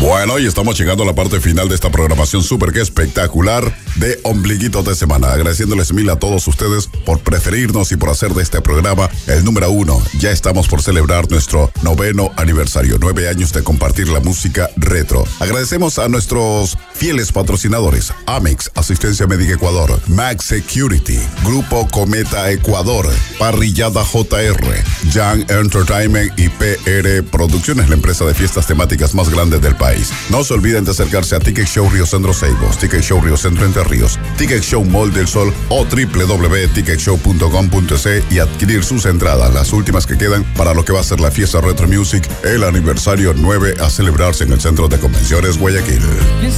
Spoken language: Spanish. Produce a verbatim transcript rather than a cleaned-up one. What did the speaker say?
Bueno, y estamos llegando a la parte final de esta programación súper que espectacular de Ombliguito de Semana. Agradeciéndoles mil a todos ustedes por preferirnos y por hacer de este programa el número uno. Ya estamos por celebrar nuestro noveno aniversario, nueve años de compartir la música retro. Agradecemos a nuestros fieles patrocinadores: Amex, Asistencia Médica Ecuador, Max Security, Grupo Cometa Ecuador, Parrillada J R, Young Entertainment y P R Producciones, la empresa de fiestas temáticas más grande del país. No se olviden de acercarse a Ticket Show Río Centro Ceibos, Ticket Show Río Centro Entre Ríos, Ticket Show Mall del Sol o doble u doble u doble u punto ticket show punto com punto c y adquirir sus entradas, las últimas que quedan, para lo que va a ser la fiesta Retro Music, el aniversario nueve a celebrarse en el Centro de Convenciones Guayaquil.